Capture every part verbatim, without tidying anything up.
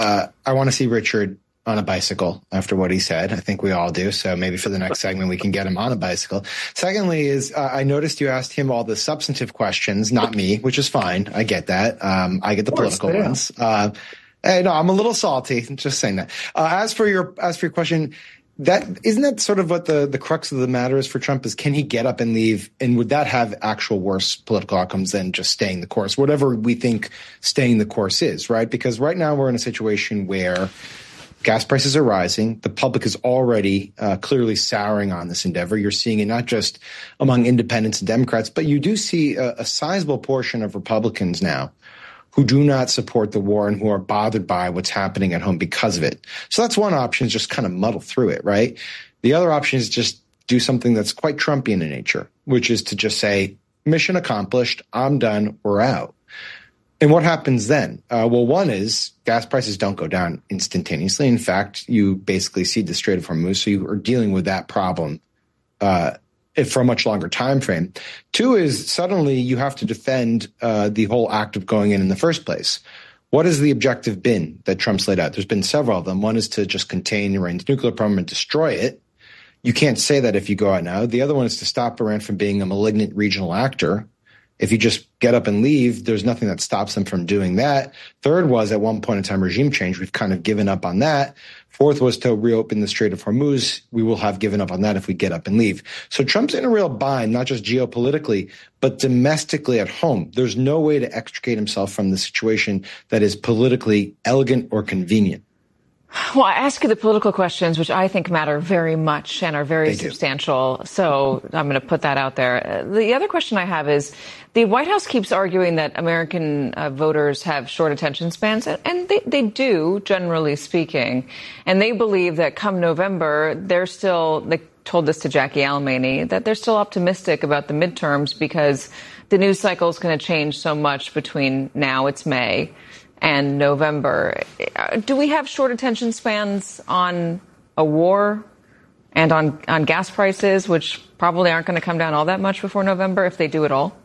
Uh, I want to see Richard on a bicycle after what he said. I think we all do. So maybe for the next segment, we can get him on a bicycle. Secondly is uh, I noticed you asked him all the substantive questions, not me, which is fine. I get that. Um, I get the course, political yeah. ones. Uh, hey, no, I'm a little salty. Just saying that. Uh, as for your, as for your question, that isn't that sort of what the, the crux of the matter is for Trump is can he get up and leave? And would that have actual worse political outcomes than just staying the course, whatever we think staying the course is, right? Because right now we're in a situation where gas prices are rising. The public is already uh, clearly souring on this endeavor. You're seeing it not just among independents and Democrats, but you do see a, a sizable portion of Republicans now who do not support the war and who are bothered by what's happening at home because of it. So that's one option, is just kind of muddle through it, right? The other option is just do something that's quite Trumpian in nature, which is to just say, mission accomplished, I'm done, we're out. And what happens then? Uh, well, one is gas prices don't go down instantaneously. In fact, you basically see the Strait of Hormuz, so you are dealing with that problem uh, for a much longer time frame. Two is suddenly you have to defend uh, the whole act of going in in the first place. What has the objective been that Trump's laid out? There's been several of them. One is to just contain Iran's nuclear program and destroy it. You can't say that if you go out now. The other one is to stop Iran from being a malignant regional actor. If you just get up and leave, there's nothing that stops them from doing that. Third was at one point in time regime change. We've kind of given up on that. Fourth was to reopen the Strait of Hormuz. We will have given up on that if we get up and leave. So Trump's in a real bind, not just geopolitically, but domestically at home. There's no way to extricate himself from the situation that is politically elegant or convenient. Well, I ask you the political questions, which I think matter very much and are very substantial. So I'm going to put that out there. The other question I have is the White House keeps arguing that American uh, voters have short attention spans, and they, they do, generally speaking. And they believe that come November, they're still, they told this to Jackie Alamany, that they're still optimistic about the midterms because the news cycle is going to change so much between now, it's May, and November. Do we have short attention spans on a war and on, on gas prices, which probably aren't going to come down all that much before November, if they do at all?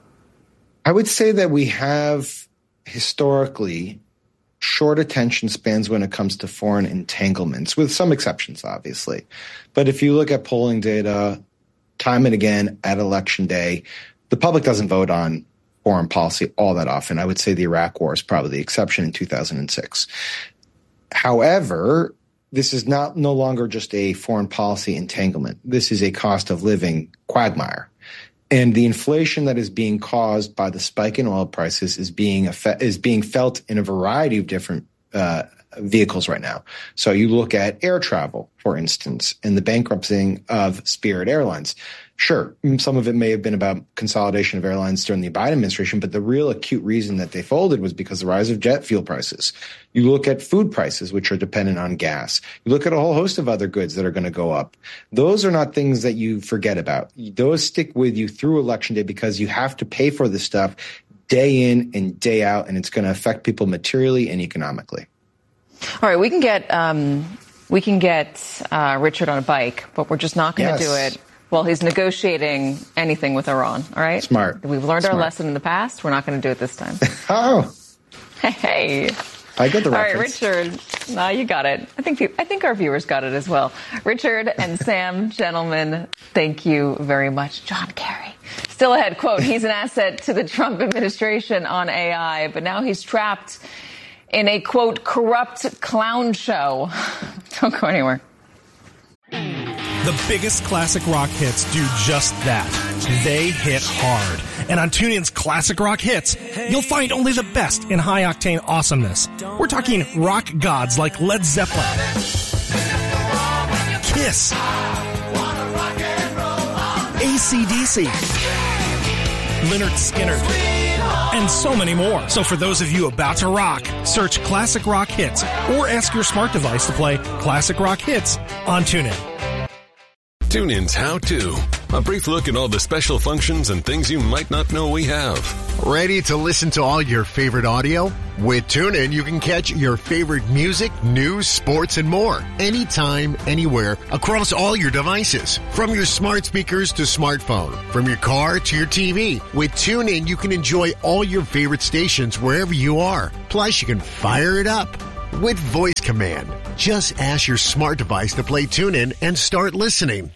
I would say that we have historically short attention spans when it comes to foreign entanglements, with some exceptions, obviously. But if you look at polling data time and again at election day, the public doesn't vote on foreign policy all that often. I would say the Iraq War is probably the exception in two thousand six. However, this is not no longer just a foreign policy entanglement. This is a cost of living quagmire. And the inflation that is being caused by the spike in oil prices is being effect, is being felt in a variety of different uh, vehicles right now. So you look at air travel, for instance, and the bankruptcy of Spirit Airlines. Sure, some of it may have been about consolidation of airlines during the Biden administration, but the real acute reason that they folded was because of the rise of jet fuel prices. You look at food prices, which are dependent on gas. You look at a whole host of other goods that are going to go up. Those are not things that you forget about. Those stick with you through Election Day because you have to pay for this stuff day in and day out, and it's going to affect people materially and economically. All right, we can get um, we can get uh, Richard on a bike, but we're just not going to yes. do it while he's negotiating anything with Iran. All right? Smart. We've learned Smart. our lesson in the past. We're not going to do it this time. Oh. Hey. I get the All reference. right, Richard. No, you got it. I think I think our viewers got it as well. Richard and Sam, gentlemen, thank you very much. John Kerry. Still ahead, quote, he's an asset to the Trump administration on A I, but now he's trapped in a, quote, corrupt clown show. Don't go anywhere. The biggest classic rock hits do just that. They hit hard. And on TuneIn's Classic Rock Hits, you'll find only the best in high-octane awesomeness. We're talking rock gods like Led Zeppelin, Kiss, A C D C, Lynyrd Skynyrd, and so many more. So for those of you about to rock, search Classic Rock Hits or ask your smart device to play Classic Rock Hits on TuneIn. TuneIn's How To. A brief look at all the special functions and things you might not know we have. Ready to listen to all your favorite audio? With TuneIn, you can catch your favorite music, news, sports, and more. Anytime, anywhere, across all your devices. From your smart speakers to smartphone. From your car to your T V. With TuneIn, you can enjoy all your favorite stations wherever you are. Plus, you can fire it up with voice command. Just ask your smart device to play TuneIn and start listening.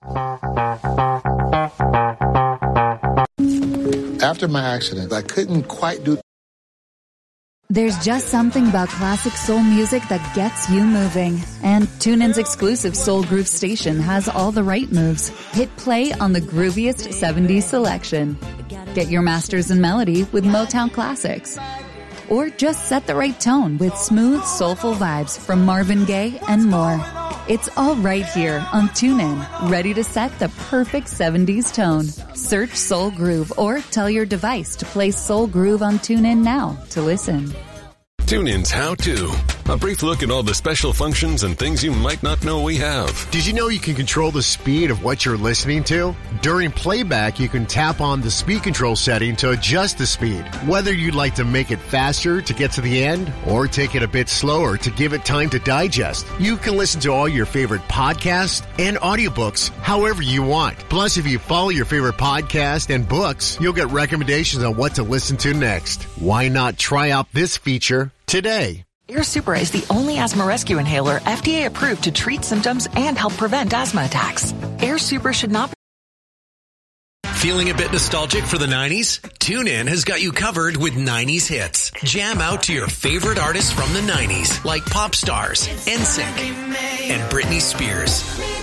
After my accident, I couldn't quite do. There's just something about classic soul music that gets you moving. And TuneIn's exclusive Soul Groove station has all the right moves. Hit play on the grooviest seventies selection. Get your masters in melody with Motown classics. Or just set the right tone with smooth, soulful vibes from Marvin Gaye and more. It's all right here on TuneIn, ready to set the perfect seventies tone. Search Soul Groove or tell your device to play Soul Groove on TuneIn now to listen. TuneIn's How To. A brief look at all the special functions and things you might not know we have. Did you know you can control the speed of what you're listening to? During playback, you can tap on the speed control setting to adjust the speed. Whether you'd like to make it faster to get to the end or take it a bit slower to give it time to digest, you can listen to all your favorite podcasts and audiobooks however you want. Plus, if you follow your favorite podcast and books, you'll get recommendations on what to listen to next. Why not try out this feature today? Air Super is the only asthma rescue inhaler F D A approved to treat symptoms and help prevent asthma attacks. Air Super should not be. Feeling a bit nostalgic for the nineties? TuneIn has got you covered with nineties hits. Jam out to your favorite artists from the nineties, like pop stars, N Sync, and Britney Spears.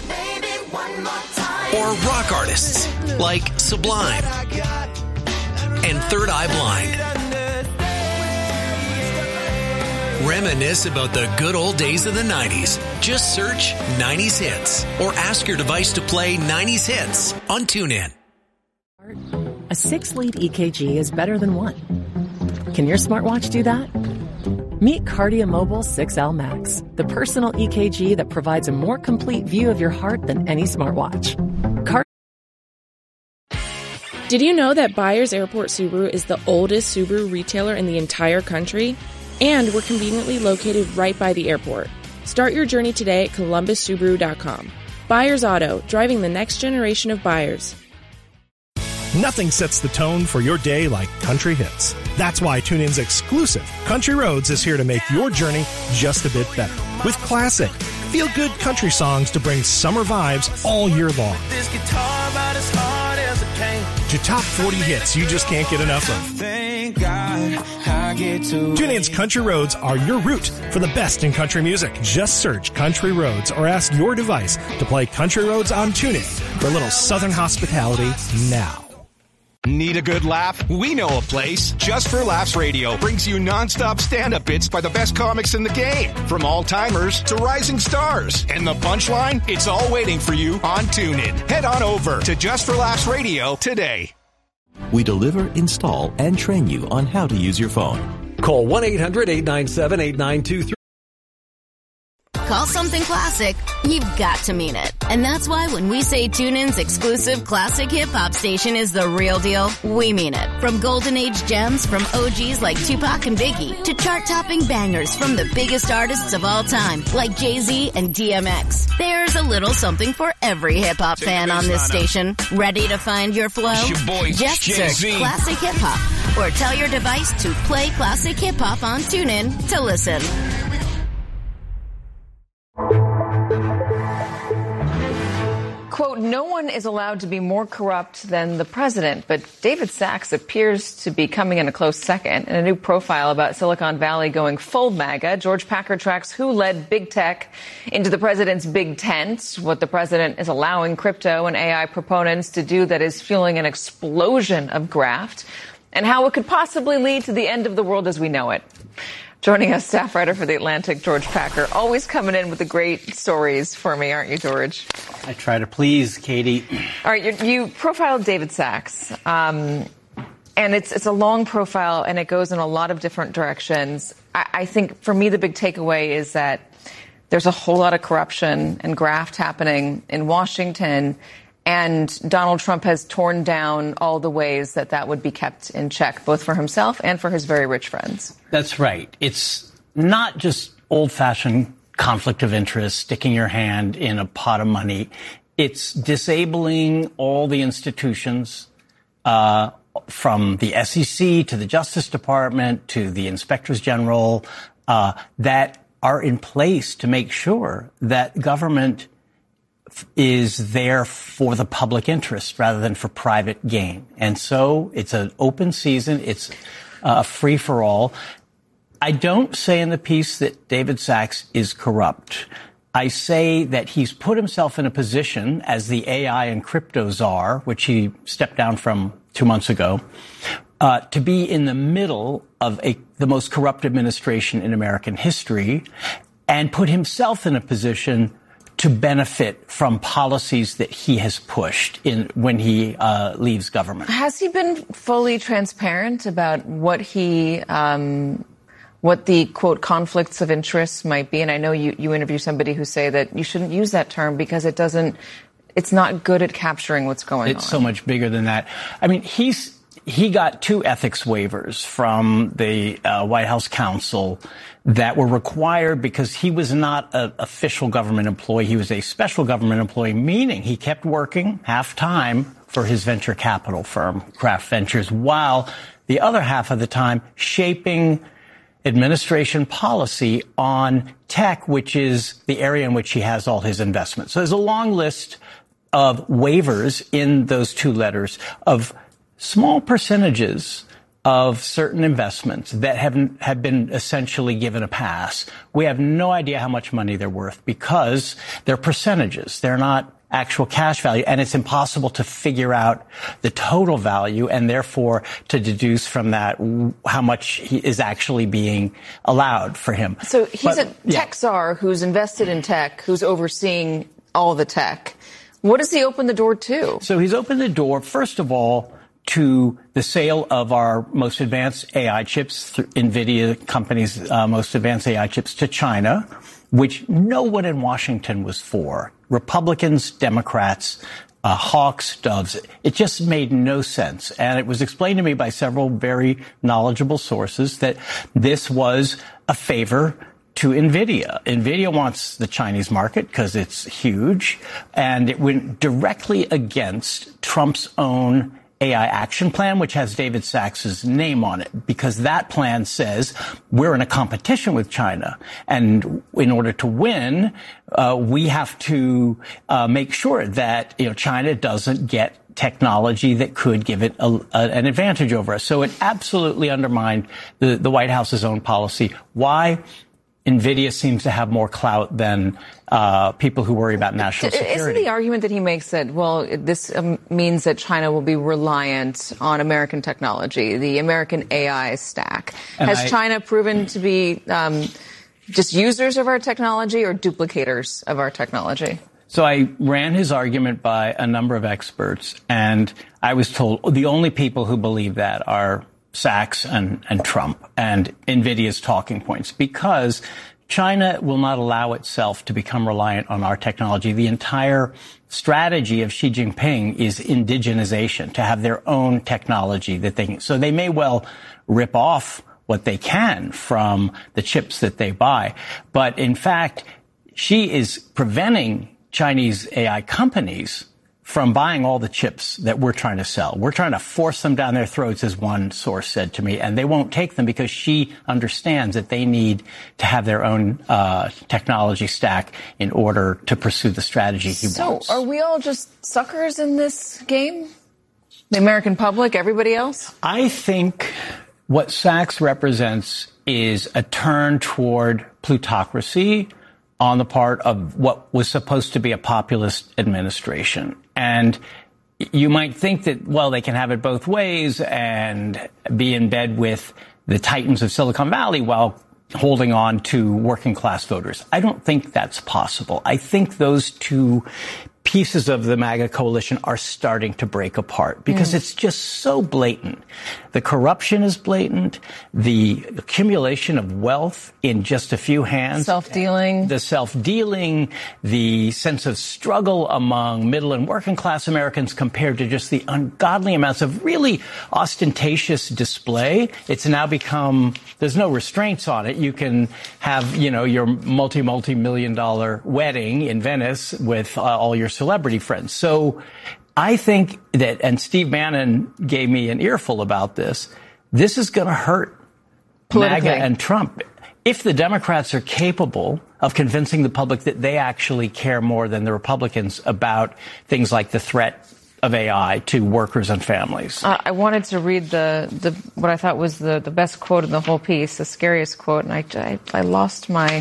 Or rock artists, like Sublime and Third Eye Blind. Reminisce about the good old days of the nineties. Just search nineties Hits or ask your device to play nineties Hits on TuneIn. A six-lead E K G is better than one. Can your smartwatch do that? Meet Cardia Mobile six L Max, the personal E K G that provides a more complete view of your heart than any smartwatch. Card- Did you know that Byers Airport Subaru is the oldest Subaru retailer in the entire country? And we're conveniently located right by the airport. Start your journey today at columbus subaru dot com. Byers Auto, driving the next generation of buyers. Nothing sets the tone for your day like country hits. That's why TuneIn's exclusive Country Roads is here to make your journey just a bit better. With classic, feel-good country songs to bring summer vibes all year long. This guitar about as hard as it can. To top forty hits you just can't get enough of. Thank God I get to TuneIn's Country Roads are your route for the best in country music. Just search Country Roads or ask your device to play Country Roads on TuneIn for a little Southern hospitality now. Need a good laugh? We know a place. Just for Laughs Radio brings you nonstop stand-up bits by the best comics in the game, from all-timers to rising stars. And the punchline? It's all waiting for you on TuneIn. Head on over to Just for Laughs Radio today. We deliver, install, and train you on how to use your phone. Call one eight hundred eight nine seven eight nine two three. Call something classic, you've got to mean it. And that's why when we say TuneIn's exclusive classic hip-hop station is the real deal, we mean it. From golden age gems from O Gs like Tupac and Biggie to chart-topping bangers from the biggest artists of all time like Jay-Z and D M X. There's a little something for every hip-hop fan on this station. Ready to find your flow? Your boy, Just Jay-Z. search classic hip-hop or tell your device to play classic hip-hop on TuneIn to listen. Quote, no one is allowed to be more corrupt than the president, but David Sachs appears to be coming in a close second. In a new profile about Silicon Valley going full MAGA, George Packer tracks who led big tech into the president's big tent, what the president is allowing crypto and A I proponents to do that is fueling an explosion of graft, and how it could possibly lead to the end of the world as we know it. Joining us, staff writer for The Atlantic, George Packer. Always coming in with the great stories for me, aren't you, George? I try to please, Katie. All right, you, you profiled David Sachs, um, and it's it's a long profile, and it goes in a lot of different directions. I, I think, for me, the big takeaway is that there's a whole lot of corruption and graft happening in Washington, and Donald Trump has torn down all the ways that that would be kept in check, both for himself and for his very rich friends. That's right. It's not just old-fashioned conflict of interest, sticking your hand in a pot of money. It's disabling all the institutions, uh, from the S E C to the Justice Department to the inspectors general, uh, that are in place to make sure that government is there for the public interest rather than for private gain. And so it's an open season. It's a free for all. I don't say in the piece that David Sacks is corrupt. I say that he's put himself in a position as the A I and crypto czar, which he stepped down from two months ago, uh, to be in the middle of a, the most corrupt administration in American history, and put himself in a position to benefit from policies that he has pushed in when he uh, leaves government. Has he been fully transparent about what he, um, what the, quote, conflicts of interest might be? And I know you, you interview somebody who say that you shouldn't use that term because it doesn't, it's not good at capturing what's going it's on. It's so much bigger than that. I mean, he's, he got two ethics waivers from the uh, White House counsel that were required because he was not an official government employee. He was a special government employee, meaning he kept working half-time for his venture capital firm, Kraft Ventures, while the other half of the time shaping administration policy on tech, which is the area in which he has all his investments. So there's a long list of waivers in those two letters of small percentages of certain investments that have have been essentially given a pass. We have no idea how much money they're worth because they're percentages. They're not actual cash value, and it's impossible to figure out the total value and therefore to deduce from that how much he is actually being allowed for him. So he's but, a tech yeah. czar who's invested in tech, who's overseeing all the tech. What does he open the door to? So he's opened the door, first of all, to the sale of our most advanced A I chips, NVIDIA company's uh, most advanced A I chips to China, which no one in Washington was for. Republicans, Democrats, uh, hawks, doves. It just made no sense. And it was explained to me by several very knowledgeable sources that this was a favor to NVIDIA. NVIDIA wants the Chinese market because it's huge, and it went directly against Trump's own A I action plan, which has David Sacks' name on it, because that plan says we're in a competition with China. And in order to win, uh, we have to uh, make sure that, you know, China doesn't get technology that could give it a, a, an advantage over us. So it absolutely undermined the, the White House's own policy. Why? NVIDIA seems to have more clout than uh, people who worry about national security. Isn't the argument that he makes that, well, this um, means that China will be reliant on American technology, the American A I stack? And Has I, China proven to be um, just users of our technology or duplicators of our technology? So I ran his argument by a number of experts, and I was told the only people who believe that are Sacks and, and Trump and NVIDIA's talking points, because China will not allow itself to become reliant on our technology. The entire strategy of Xi Jinping is indigenization, to have their own technology that they can. So they may well rip off what they can from the chips that they buy. But in fact, Xi is preventing Chinese A I companies from buying all the chips that we're trying to sell. We're trying to force them down their throats, as one source said to me, and they won't take them because she understands that they need to have their own uh, technology stack in order to pursue the strategy he so wants. So are we all just suckers in this game? The American public, everybody else? I think what Sacks represents is a turn toward plutocracy on the part of what was supposed to be a populist administration. And you might think that, well, they can have it both ways and be in bed with the titans of Silicon Valley while holding on to working class voters. I don't think that's possible. I think those two pieces of the MAGA coalition are starting to break apart because mm. it's just so blatant. The corruption is blatant. The accumulation of wealth in just a few hands. Self-dealing. The self-dealing, the sense of struggle among middle and working class Americans compared to just the ungodly amounts of really ostentatious display. It's now become, there's no restraints on it. You can have, you know, your multi, multi-million dollar wedding in Venice with uh, all your celebrity friends. So I think that, and Steve Bannon gave me an earful about this, this is going to hurt MAGA and Trump. if the Democrats are capable of convincing the public that they actually care more than the Republicans about things like the threat of A I to workers and families. Uh, I wanted to read the, the what I thought was the, the best quote in the whole piece, the scariest quote, and I, I, I lost my,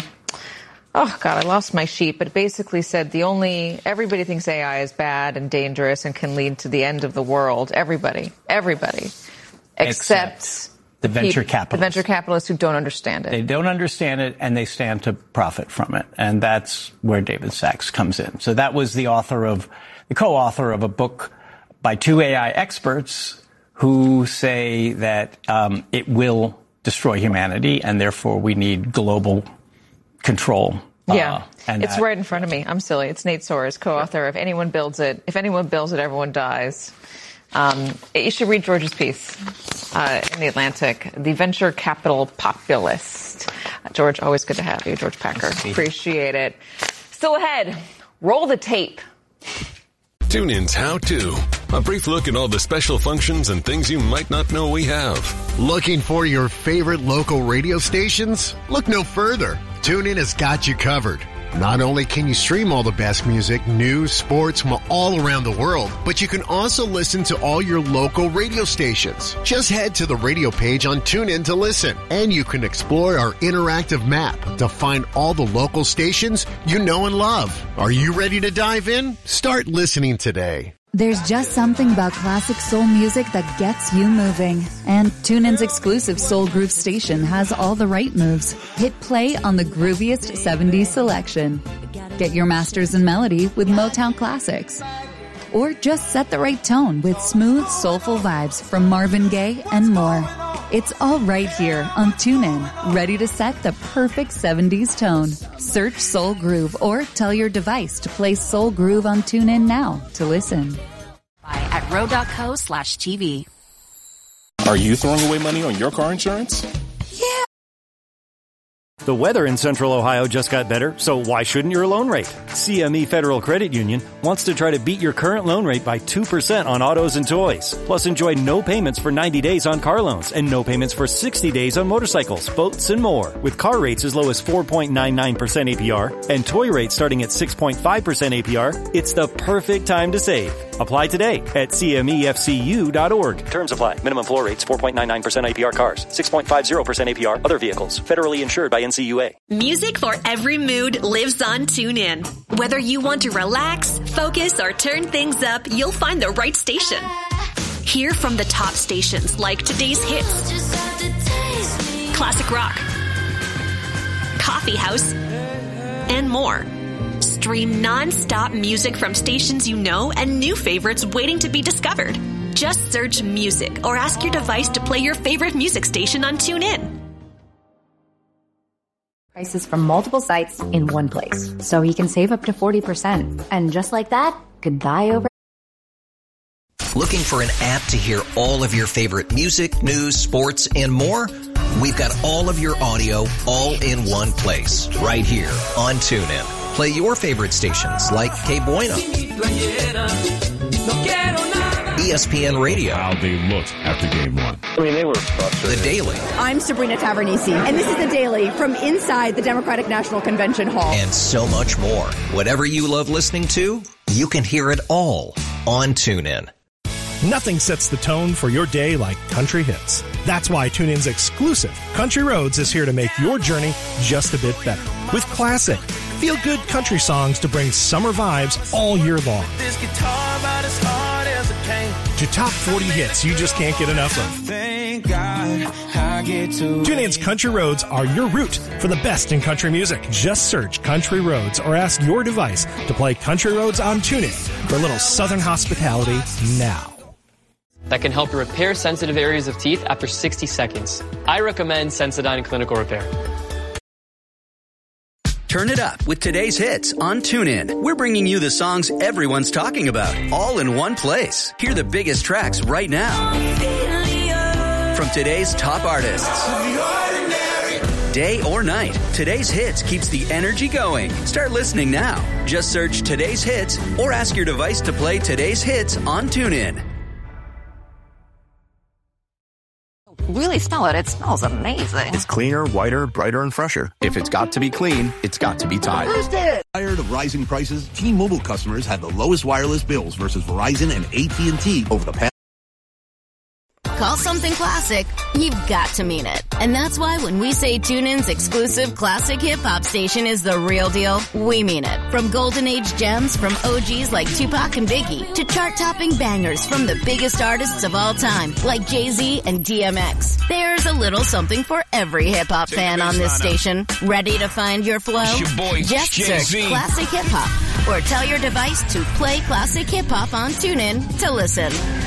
oh God, I lost my sheet, but it basically said the only, everybody thinks A I is bad and dangerous and can lead to the end of the world. Everybody, everybody, except, except the venture people, capitalists. The venture capitalists who don't understand it. They don't understand it, and they stand to profit from it. And that's where David Sacks comes in. So that was the author of, the co-author of a book by two A I experts who say that um, it will destroy humanity, and therefore we need global control. Yeah, uh, and it's that, right in front of me. I'm silly. It's Nate Soares, co-author of Anyone Builds It. If anyone builds it, everyone dies. Um, you should read George's piece uh, in The Atlantic, The Venture Capital Populist. Uh, George, always good to have you. George Packer. Appreciate it. Still ahead, roll the tape. TuneIn's How To. A brief look at all the special functions and things you might not know we have. Looking for your favorite local radio stations? Look no further. TuneIn has got you covered. Not only can you stream all the best music, news, sports from all around the world, but you can also listen to all your local radio stations. Just head to the radio page on TuneIn to listen, and you can explore our interactive map to find all the local stations you know and love. Are you ready to dive in? Start listening today. There's just something about classic soul music that gets you moving. And TuneIn's exclusive Soul Groove station has all the right moves. Hit play on the grooviest seventies selection. Get your masters in melody with Motown classics. Or just set the right tone with smooth, soulful vibes from Marvin Gaye and more. It's all right here on TuneIn, ready to set the perfect seventies tone. Search Soul Groove or tell your device to play Soul Groove on TuneIn now to listen. At row.co slash TV. Are you throwing away money on your car insurance? Yeah. The weather in Central Ohio just got better, so why shouldn't your loan rate? C M E Federal Credit Union wants to try to beat your current loan rate by two percent on autos and toys. Plus, enjoy no payments for ninety days on car loans and no payments for sixty days on motorcycles, boats, and more. With car rates as low as four point nine nine percent A P R and toy rates starting at six point five percent A P R, it's the perfect time to save. Apply today at C M E F C U dot org. Terms apply. Minimum floor rates four point nine nine percent A P R cars, six point five zero percent A P R other vehicles. Federally insured by N C U A. Music for every mood lives on TuneIn. Whether you want to relax, focus, or turn things up, you'll find the right station. Hear from the top stations like Today's Hits, Classic Rock, Coffee House, and more. Stream non-stop music from stations you know and new favorites waiting to be discovered. Just search music or ask your device to play your favorite music station on TuneIn. Prices from multiple sites in one place, so you can save up to forty percent. And just like that, goodbye over. Looking for an app to hear all of your favorite music, news, sports, and more? We've got all of your audio all in one place, right here on TuneIn. Play your favorite stations like K Bueno, E S P N Radio. How they looked after game one. I mean, they were frustrated. The Daily. I'm Sabrina Tavernisi, and this is The Daily from inside the Democratic National Convention Hall. And so much more. Whatever you love listening to, you can hear it all on TuneIn. Nothing sets the tone for your day like country hits. That's why TuneIn's exclusive Country Roads is here to make your journey just a bit better. With classic, feel-good country songs to bring summer vibes all year long. This guitar about as hard as a cane. To top forty hits you just can't get enough of. Thank God I get to TuneIn's Country Roads are your route for the best in country music. Just search Country Roads or ask your device to play Country Roads on TuneIn for a little southern hospitality now. That can help you repair sensitive areas of teeth after sixty seconds. I recommend Sensodyne Clinical Repair. Turn it up with Today's Hits on TuneIn. We're bringing you the songs everyone's talking about, all in one place. Hear the biggest tracks right now from today's top artists. Day or night, Today's Hits keeps the energy going. Start listening now. Just search Today's Hits or ask your device to play Today's Hits on TuneIn. really smell it. It smells amazing. It's cleaner, whiter, brighter, and fresher. If it's got to be clean, it's got to be Tide. Tired of rising prices? T-Mobile customers have the lowest wireless bills versus Verizon and A T and T over the past. Call something classic, you've got to mean it. And that's why when we say TuneIn's exclusive classic hip-hop station is the real deal, we mean it. From golden age gems from O Gs like Tupac and Biggie to chart-topping bangers from the biggest artists of all time like Jay-Z and D M X. There's a little something for every hip-hop fan on this station. Ready to find your flow? It's your boy, Just Jay-Z. search Classic Hip-Hop or tell your device to play Classic Hip-Hop on TuneIn to listen.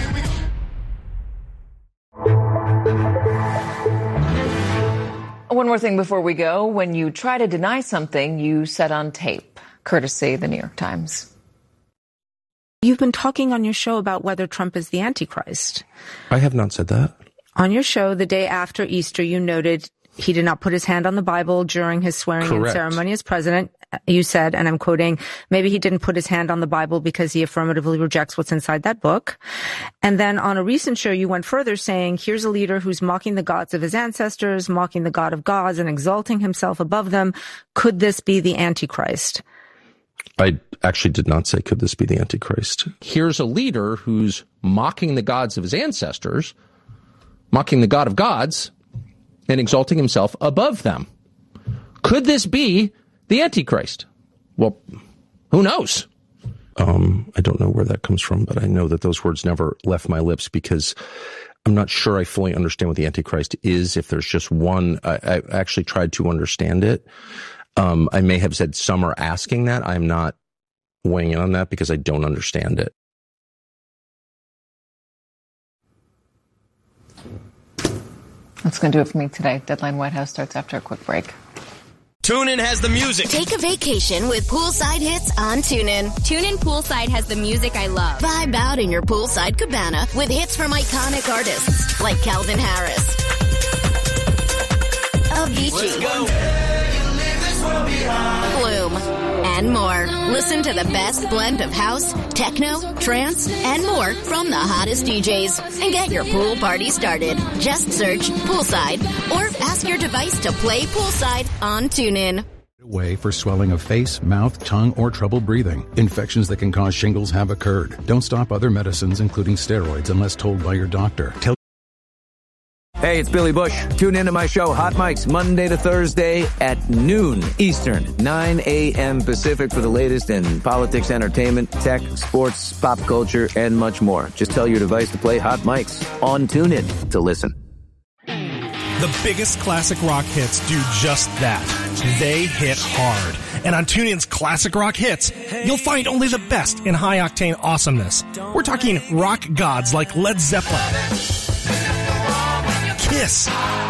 One more thing before we go. When you try to deny something, you set on tape, courtesy the New York Times. You've been talking on your show about whether Trump is the Antichrist. I have not said that. On your show, the day after Easter, you noted he did not put his hand on the Bible during his swearing-in ceremony as president. You said, and I'm quoting, maybe he didn't put his hand on the Bible because he affirmatively rejects what's inside that book. And then on a recent show, you went further saying, here's a leader who's mocking the gods of his ancestors, mocking the God of gods, and exalting himself above them. Could this be the Antichrist? I actually did not say, could this be the Antichrist? Here's a leader who's mocking the gods of his ancestors, mocking the God of gods, and exalting himself above them. Could this be the Antichrist? Well, who knows? Um, I don't know where that comes from, but I know that those words never left my lips because I'm not sure I fully understand what the Antichrist is. If there's just one, I, I actually tried to understand it. Um, I may have said some are asking that. I'm not weighing in on that because I don't understand it. That's going to do it for me today. Deadline White House starts after a quick break. TuneIn has the music. Take a vacation with poolside hits on TuneIn. TuneIn Poolside has the music I love. Vibe out in your poolside cabana with hits from iconic artists like Calvin Harris, Avicii, Flume, and more. Listen to the best blend of house, techno, trance, and more from the hottest D Js. And get your pool party started. Just search Poolside or ask your device to play Poolside on TuneIn. Way for swelling of face, mouth, tongue, or trouble breathing. Infections that can cause shingles have occurred. Don't stop other medicines, including steroids, unless told by your doctor. Tell Hey, it's Billy Bush. Tune into my show, Hot Mics, Monday to Thursday at noon Eastern, nine a.m. Pacific for the latest in politics, entertainment, tech, sports, pop culture, and much more. Just tell your device to play Hot Mics on TuneIn to listen. The biggest classic rock hits do just that. They hit hard. And on TuneIn's Classic Rock Hits, you'll find only the best in high-octane awesomeness. We're talking rock gods like Led Zeppelin, Kiss,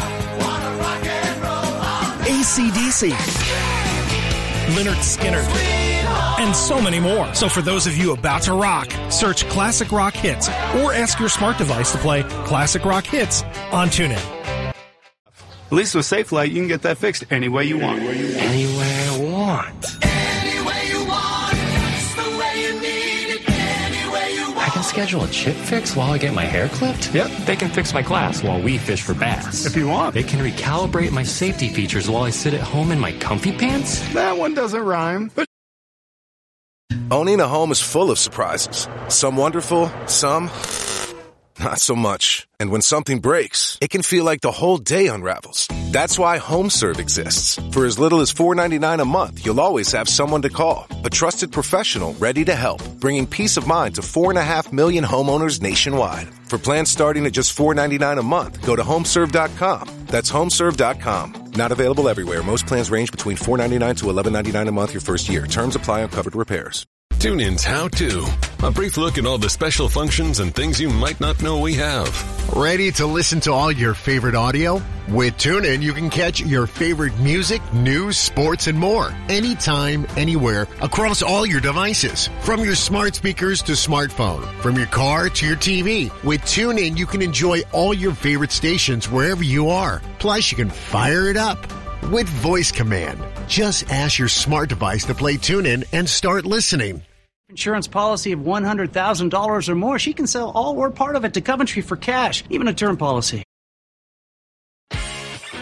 A C D C, Lynyrd Skynyrd, and so many more. So for those of you about to rock, search Classic Rock Hits or ask your smart device to play Classic Rock Hits on TuneIn. At least with SafeLight, you can get that fixed any way you want. Anywhere I want. Any way you want. It's the way you need it. Any way you want. I can schedule a chip fix while I get my hair clipped? Yep. They can fix my glass while we fish for bass. If you want. They can recalibrate my safety features while I sit at home in my comfy pants? That one doesn't rhyme. But owning a home is full of surprises. Some wonderful, some not so much. And when something breaks, it can feel like the whole day unravels. That's why HomeServe exists. For as little as four dollars and ninety-nine cents a month, you'll always have someone to call. A trusted professional ready to help, bringing peace of mind to four and a half million homeowners nationwide. For plans starting at just four dollars and ninety-nine cents a month, go to homeserve dot com. That's homeserve dot com. Not available everywhere. Most plans range between four dollars and ninety-nine cents to eleven dollars and ninety-nine cents a month your first year. Terms apply on covered repairs. TuneIn's How To. A brief look at all the special functions and things you might not know we have. Ready to listen to all your favorite audio? With TuneIn, you can catch your favorite music, news, sports, and more. Anytime, anywhere, across all your devices. From your smart speakers to smartphone. From your car to your T V. With TuneIn, you can enjoy all your favorite stations wherever you are. Plus, you can fire it up with voice command. Just ask your smart device to play TuneIn and start listening. Insurance policy of one hundred thousand dollars or more, she can sell all or part of it to Coventry for cash, even a term policy.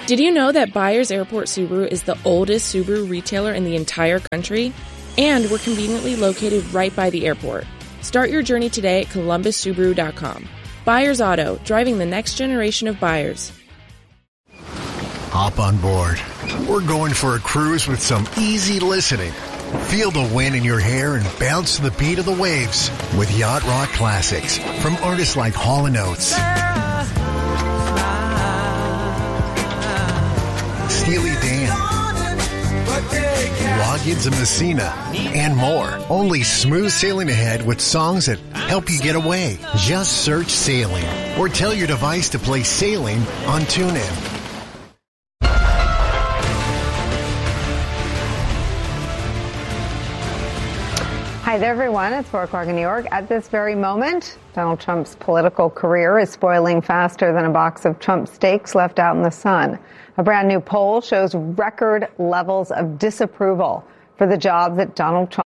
Did you know that Byers Airport Subaru is the oldest Subaru retailer in the entire country? And we're conveniently located right by the airport. Start your journey today at columbus subaru dot com. Byers Auto, driving the next generation of buyers. Hop on board. We're going for a cruise with some easy listening. Feel the wind in your hair and bounce to the beat of the waves with Yacht Rock Classics from artists like Hall and Oates, Steely Dan, Loggins and Messina, and more. Only smooth sailing ahead with songs that help you get away. Just search Sailing or tell your device to play Sailing on TuneIn. Hi there, everyone. It's four o'clock in New York. At this very moment, Donald Trump's political career is spoiling faster than a box of Trump steaks left out in the sun. A brand new poll shows record levels of disapproval for the job that Donald Trump.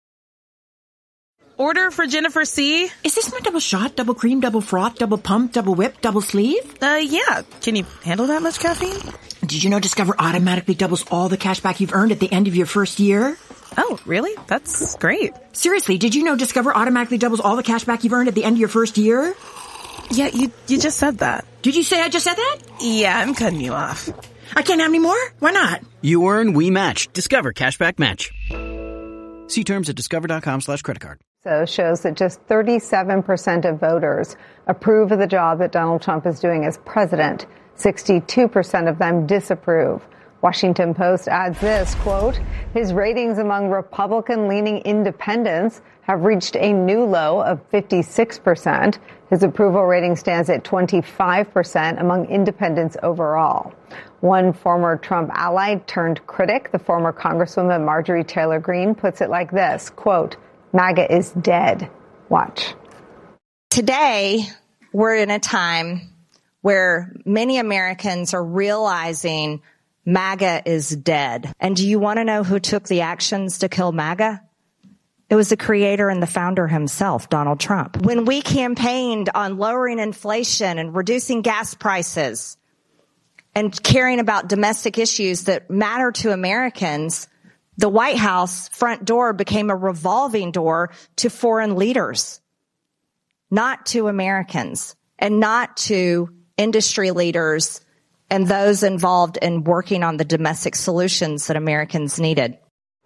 Order for Jennifer C. Is this my double shot, double cream, double froth, double pump, double whip, double sleeve? Uh, yeah. Can you handle that much caffeine? Did you know Discover automatically doubles all the cash back you've earned at the end of your first year? Oh, really? That's great. Seriously, did you know Discover automatically doubles all the cash back you've earned at the end of your first year? Yeah, you you just said that. Did you say I just said that? Yeah, I'm cutting you off. I can't have any more? Why not? You earn, we match. Discover Cashback Match. See terms at discover.com slash credit card. So shows that just thirty-seven percent of voters approve of the job that Donald Trump is doing as president. sixty-two percent of them disapprove. Washington Post adds this, quote, his ratings among Republican-leaning independents have reached a new low of fifty-six percent. His approval rating stands at twenty-five percent among independents overall. One former Trump ally turned critic, the former Congresswoman Marjorie Taylor Greene, puts it like this, quote, MAGA is dead. Watch. Today, we're in a time where many Americans are realizing MAGA is dead. And do you want to know who took the actions to kill MAGA? It was the creator and the founder himself, Donald Trump. When we campaigned on lowering inflation and reducing gas prices and caring about domestic issues that matter to Americans, the White House front door became a revolving door to foreign leaders, not to Americans and not to industry leaders and those involved in working on the domestic solutions that Americans needed.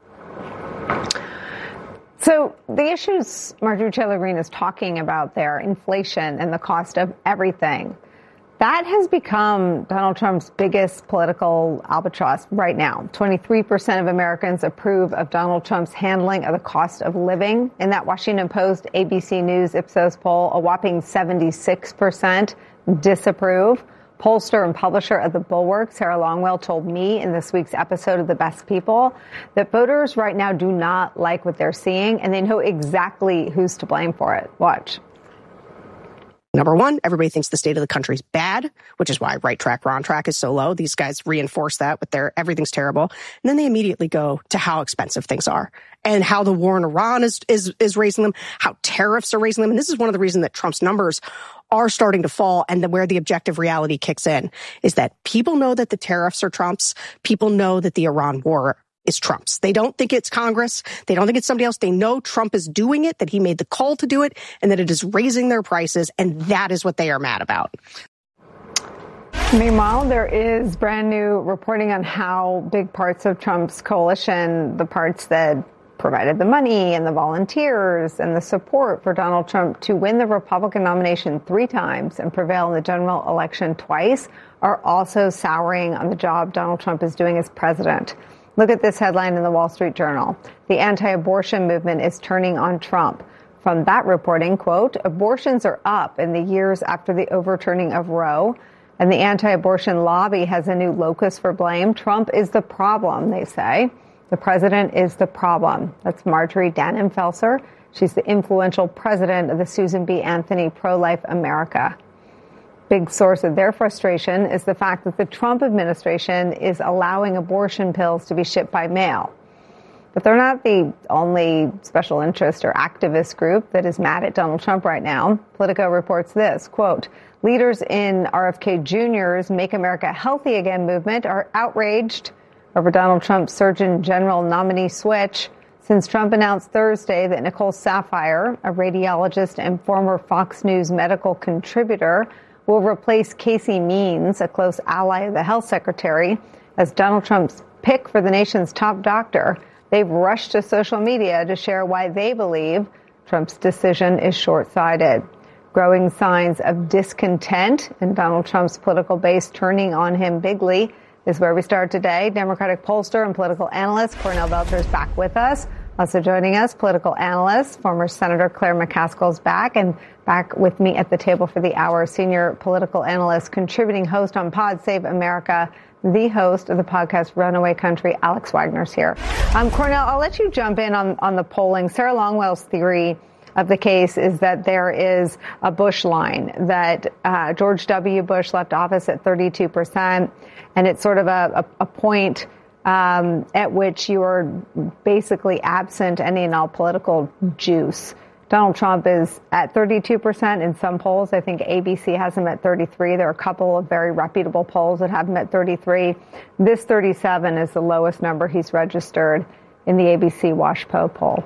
So the issues Marjorie Taylor Greene is talking about there, inflation and the cost of everything, that has become Donald Trump's biggest political albatross right now. twenty-three percent of Americans approve of Donald Trump's handling of the cost of living. In that Washington Post, A B C News Ipsos poll, a whopping seventy-six percent disapprove. Pollster and publisher of The Bulwark, Sarah Longwell, told me in this week's episode of The Best People that voters right now do not like what they're seeing, and they know exactly who's to blame for it. Watch. Number one, everybody thinks the state of the country is bad, which is why right track, wrong track is so low. These guys reinforce that with their everything's terrible. And then they immediately go to how expensive things are and how the war in Iran is, is, is raising them, how tariffs are raising them. And this is one of the reasons that Trump's numbers are starting to fall, and the, where the objective reality kicks in is that people know that the tariffs are Trump's. People know that the Iran war is Trump's. They don't think it's Congress. They don't think it's somebody else. They know Trump is doing it, that he made the call to do it, and that it is raising their prices, and that is what they are mad about. Meanwhile, there is brand new reporting on how big parts of Trump's coalition, the parts that provided the money and the volunteers and the support for Donald Trump to win the Republican nomination three times and prevail in the general election twice, are also souring on the job Donald Trump is doing as president. Look at this headline in the Wall Street Journal. The anti-abortion movement is turning on Trump. From that reporting, quote, abortions are up in the years after the overturning of Roe, and the anti-abortion lobby has a new locus for blame. Trump is the problem, they say. The president is the problem. That's Marjorie Dannenfelser. She's the influential president of the Susan B. Anthony Pro-Life America. Big source of their frustration is the fact that the Trump administration is allowing abortion pills to be shipped by mail. But they're not the only special interest or activist group that is mad at Donald Trump right now. Politico reports this, quote, leaders in R F K Junior's Make America Healthy Again movement are outraged over Donald Trump's Surgeon General nominee switch since Trump announced Thursday that Nicole Saphier, a radiologist and former Fox News medical contributor, will replace Casey Means, a close ally of the health secretary, as Donald Trump's pick for the nation's top doctor. They've rushed to social media to share why they believe Trump's decision is short-sighted. Growing signs of discontent and Donald Trump's political base turning on him bigly is where we start today. Democratic pollster and political analyst Cornell Belcher is back with us. Also joining us, political analyst, former Senator Claire McCaskill is back, and back with me at the table for the hour, senior political analyst, contributing host on Pod Save America, the host of the podcast Runaway Country, Alex Wagner's here. Um, Cornell, I'll let you jump in on, on the polling. Sarah Longwell's theory of the case is that there is a Bush line, that uh, George W. Bush left office at thirty-two percent, and it's sort of a, a, a point um, at which you are basically absent any and all political juice. Donald Trump is at thirty-two percent in some polls. I think A B C has him at thirty-three. There are a couple of very reputable polls that have him at thirty-three. This thirty-seven is the lowest number he's registered in the A B C WashPo poll.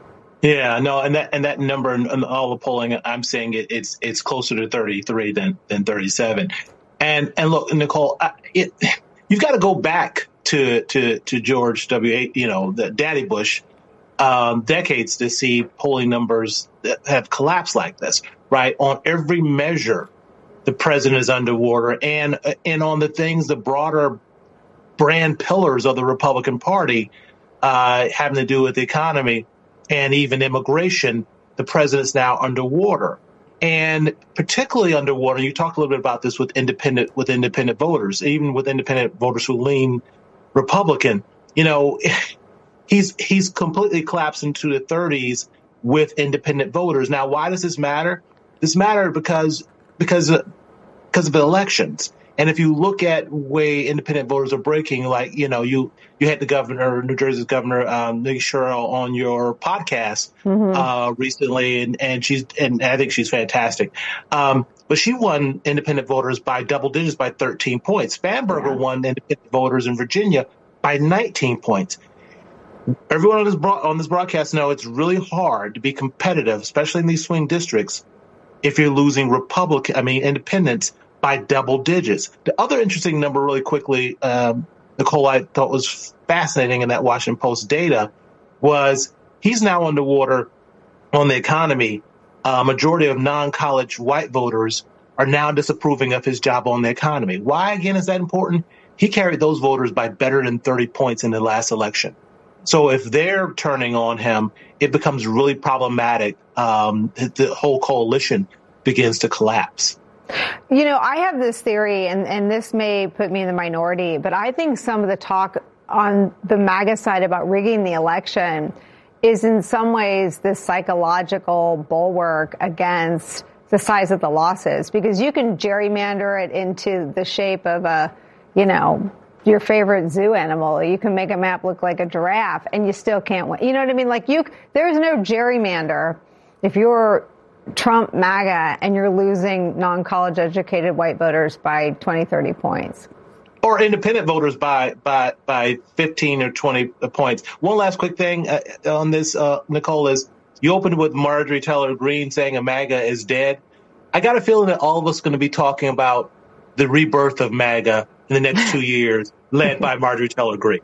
Yeah, no, and that and that number in all the polling, I'm saying it, it's it's closer to thirty-three than than thirty-seven. And and look, Nicole, I, it, you've got to go back to to to George W. You know, the Daddy Bush. Um, decades to see polling numbers that have collapsed like this, right? On every measure, the president is underwater, and and on the things, the broader brand pillars of the Republican Party, uh, having to do with the economy and even immigration, the president's now underwater, and particularly underwater. You talked a little bit about this with independent with independent voters, even with independent voters who lean Republican. You know. He's he's completely collapsed into the thirties with independent voters. Now, why does this matter? This matters because because because of the elections. And if you look at way independent voters are breaking, like you know, you you had the governor, New Jersey's governor, um, Nikki Sherrill, on your podcast mm-hmm. uh, recently, and and she's and I think she's fantastic. Um, but she won independent voters by double digits by thirteen points. Spanberger yeah. won independent voters in Virginia by nineteen points. Everyone on this broad, on this broadcast know it's really hard to be competitive, especially in these swing districts, if you're losing Republican, I mean, independents by double digits. The other interesting number, really quickly, um, Nicole, I thought was fascinating in that Washington Post data, was he's now underwater on the economy. A uh, majority of non-college white voters are now disapproving of his job on the economy. Why, again, is that important? He carried those voters by better than thirty points in the last election. So if they're turning on him, it becomes really problematic. Um, the whole coalition begins to collapse. You know, I have this theory, and, and this may put me in the minority, but I think some of the talk on the MAGA side about rigging the election is in some ways this psychological bulwark against the size of the losses, because you can gerrymander it into the shape of a, you know, your favorite zoo animal. You can make a map look like a giraffe and you still can't win. You know what I mean? Like you, there's no gerrymander if you're Trump MAGA and you're losing non-college educated white voters by twenty, thirty points. Or independent voters by, by, by fifteen or twenty points. One last quick thing uh, on this, uh, Nicole, is you opened with Marjorie Taylor Greene saying a MAGA is dead. I got a feeling that all of us are going to be talking about the rebirth of MAGA in the next two years, led by Marjorie Taylor Greene.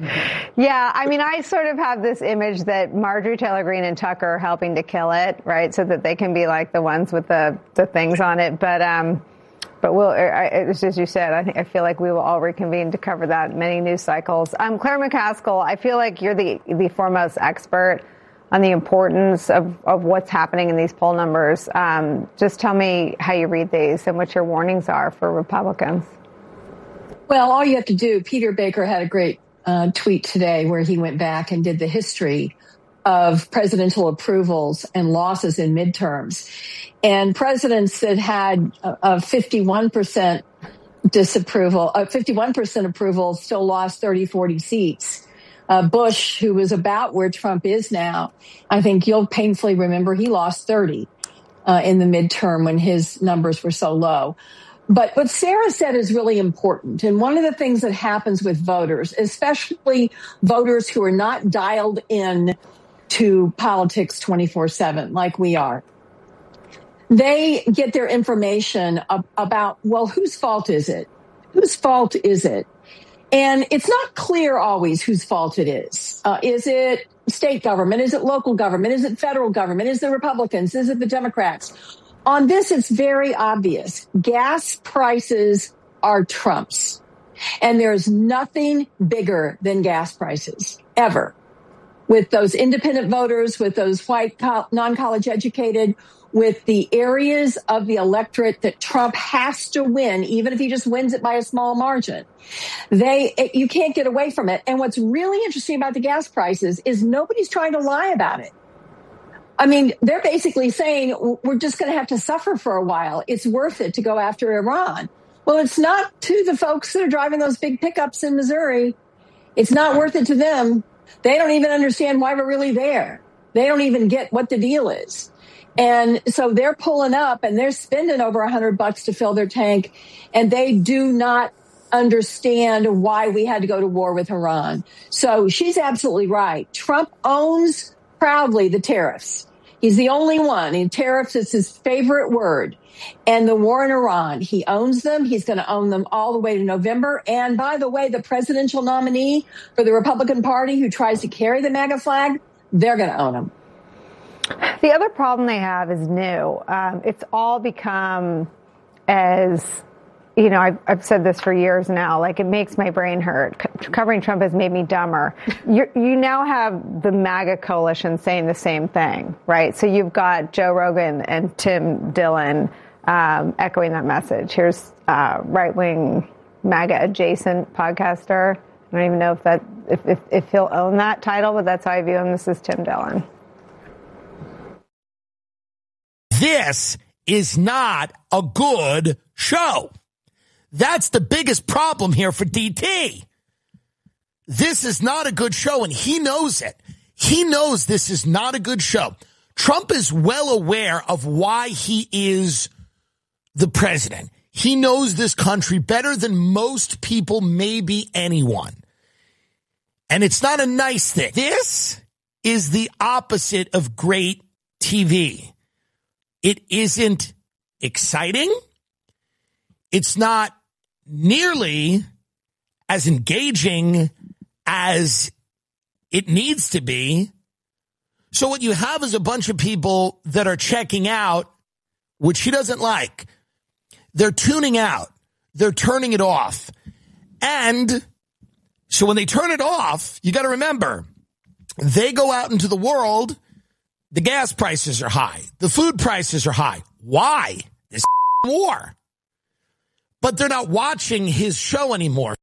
Yeah, I mean, I sort of have this image that Marjorie Taylor Greene and Tucker are helping to kill it, right, so that they can be like the ones with the, the things on it. But um, but we'll, I, as you said, I think I feel like we will all reconvene to cover that in many news cycles. Um, Claire McCaskill, I feel like you're the the foremost expert on the importance of, of what's happening in these poll numbers. Um, just tell me how you read these and what your warnings are for Republicans. Well, all you have to do, Peter Baker had a great uh, tweet today where he went back and did the history of presidential approvals and losses in midterms. And presidents that had a, a fifty-one percent disapproval, uh, fifty-one percent approval still lost thirty, forty seats, Uh, Bush, who was about where Trump is now, I think you'll painfully remember he lost thirty uh, in the midterm when his numbers were so low. But what Sarah said is really important. And one of the things that happens with voters, especially voters who are not dialed in to politics twenty-four seven like we are, they get their information ab- about, well, whose fault is it? Whose fault is it? And it's not clear always whose fault it is. Uh, is it state government? Is it local government? Is it federal government? Is it the Republicans? Is it the Democrats? On this, it's very obvious. Gas prices are Trump's. And there's nothing bigger than gas prices, ever. With those independent voters, with those white, co- non-college educated, with the areas of the electorate that Trump has to win, even if he just wins it by a small margin. They, it, you can't get away from it. And what's really interesting about the gas prices is nobody's trying to lie about it. I mean, they're basically saying we're just going to have to suffer for a while. It's worth it to go after Iran. Well, it's not to the folks that are driving those big pickups in Missouri. It's not worth it to them. They don't even understand why we're really there. They don't even get what the deal is. And so they're pulling up and they're spending over a hundred bucks to fill their tank. And they do not understand why we had to go to war with Iran. So she's absolutely right. Trump owns proudly the tariffs. He's the only one. And tariffs is his favorite word. And the war in Iran, he owns them. He's going to own them all the way to November. And by the way, the presidential nominee for the Republican Party who tries to carry the MAGA flag, they're going to own them. The other problem they have is new. Um, it's all become as, you know, I've, I've said this for years now, like it makes my brain hurt. C- covering Trump has made me dumber. You're, you now have the MAGA coalition saying the same thing, right? So you've got Joe Rogan and Tim Dillon um, echoing that message. Here's uh, right-wing MAGA adjacent podcaster. I don't even know if that if, if, if he'll own that title, but that's how I view him. This is Tim Dillon. This is not a good show. That's the biggest problem here for D T. This is not a good show, and he knows it. He knows this is not a good show. Trump is well aware of why he is the president. He knows this country better than most people, maybe anyone. And it's not a nice thing. This is the opposite of great T V. It isn't exciting. It's not nearly as engaging as it needs to be. So what you have is a bunch of people that are checking out, which he doesn't like. They're tuning out. They're turning it off. And so when they turn it off, you got to remember, they go out into the world. The gas prices are high. The food prices are high. Why? This war. But they're not watching his show anymore.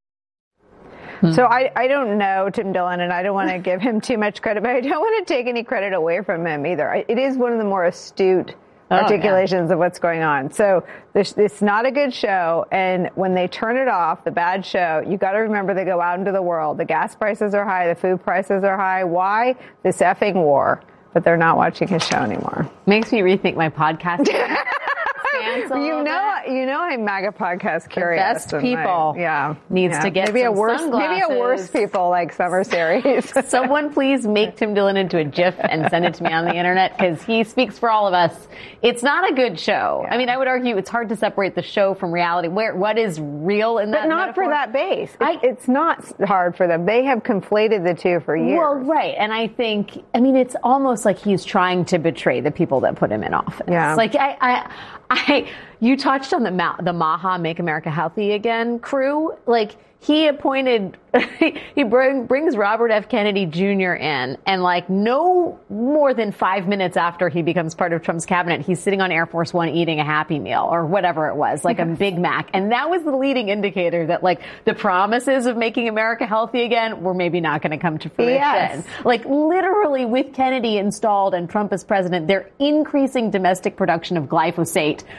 So I, I don't know Tim Dillon, and I don't want to give him too much credit, but I don't want to take any credit away from him either. It is one of the more astute oh, articulations yeah. of what's going on. So this, this is not a good show, and when they turn it off, the bad show, you got to remember they go out into the world. The gas prices are high. The food prices are high. Why? This effing war. But they're not watching his show anymore. Makes me rethink my podcast. You know, bit. you know, I'm MAGA podcast curious. The best people, I, yeah, needs yeah. to get maybe some a worse, sunglasses. maybe a worse people like Summer Series. Someone please make Tim Dillon into a GIF and send it to me on the internet because he speaks for all of us. It's not a good show. Yeah. I mean, I would argue it's hard to separate the show from reality. Where what is real in that? But not metaphor? for that base. I, it's not hard for them. They have conflated the two for years. Well, right, and I think, I mean, it's almost like he's trying to betray the people that put him in office. Yeah, like I, I, I. You touched on the the Maha Make America Healthy Again crew. Like he appointed, he bring, brings Robert F. Kennedy Junior in, and like no more than five minutes after he becomes part of Trump's cabinet, he's sitting on Air Force One eating a Happy Meal or whatever it was, like a Big Mac. And that was the leading indicator that like the promises of making America healthy again were maybe not going to come to fruition. Yes. Like literally with Kennedy installed and Trump as president, they're increasing domestic production of glyphosate, which is